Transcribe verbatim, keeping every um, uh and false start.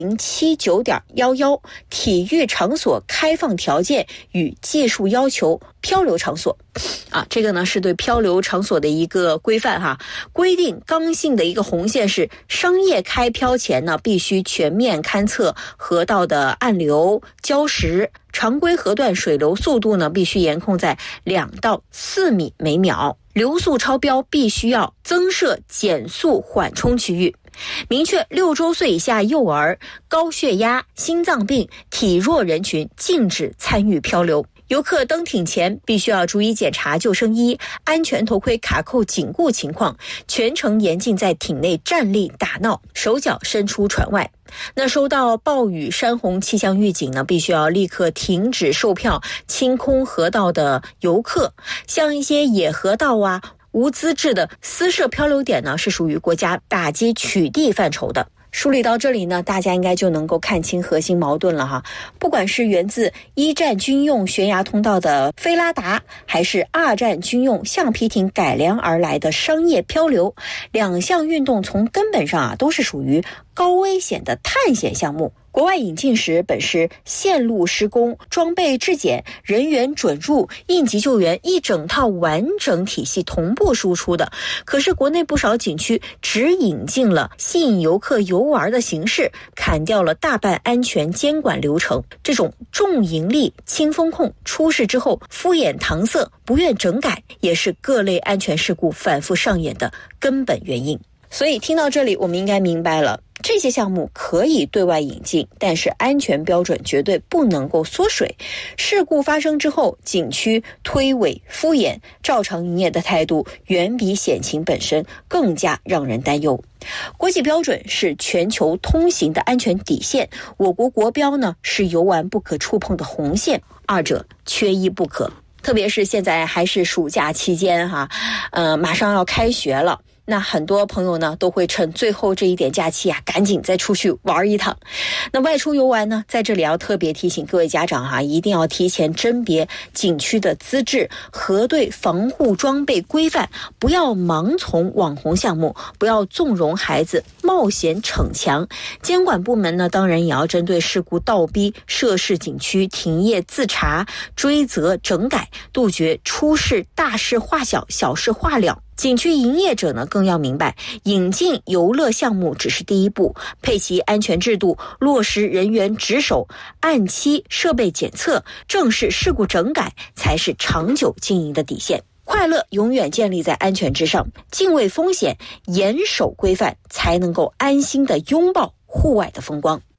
零七九点一一体育场所开放条件与技术要求漂流场所啊，这个呢是对漂流场所的一个规范哈。规定刚性的一个红线是商业开漂前呢，必须全面勘测河道的暗流、礁石，常规河段水流速度呢必须严控在两到四米每秒，流速超标必须要增设减速缓冲区域。明确六周岁以下幼儿、高血压、心脏病、体弱人群禁止参与漂流。游客登艇前必须要逐一检查救生衣、安全头盔卡扣紧固情况，全程严禁在艇内站立打闹，手脚伸出船外。那收到暴雨山洪气象预警呢，必须要立刻停止售票清空河道的游客。像一些野河道啊、无资质的私设漂流点呢，是属于国家打击取缔范畴的。梳理到这里呢，大家应该就能够看清核心矛盾了哈。不管是源自一战军用悬崖通道的菲拉达，还是二战军用橡皮艇改良而来的商业漂流，两项运动从根本上啊都是属于高危险的探险项目。国外引进时本是线路施工、装备质检、人员准入、应急救援一整套完整体系同步输出的，可是国内不少景区只引进了吸引游客游玩的形式，砍掉了大半安全监管流程。这种重盈利、轻风控出事之后敷衍搪塞、不愿整改，也是各类安全事故反复上演的根本原因。所以听到这里，我们应该明白了，这些项目可以对外引进，但是安全标准绝对不能够缩水。事故发生之后，景区推诿敷衍、照常营业的态度，远比险情本身更加让人担忧。国际标准是全球通行的安全底线，我国国标呢是游玩不可触碰的红线，二者缺一不可。特别是现在还是暑假期间哈，呃，马上要开学了。那很多朋友呢都会趁最后这一点假期啊，赶紧再出去玩一趟。那外出游玩呢，在这里要特别提醒各位家长哈、啊，一定要提前甄别景区的资质，核对防护装备规范，不要盲从网红项目，不要纵容孩子冒险逞强。监管部门呢，当然也要针对事故倒逼涉事景区停业自查、追责整改，杜绝出事大事化小、小事化了。景区营业者呢，更要明白，引进游乐项目只是第一步，配齐安全制度，落实人员值守，按期设备检测，正视事故整改，才是长久经营的底线。快乐永远建立在安全之上，敬畏风险，严守规范，才能够安心的拥抱户外的风光。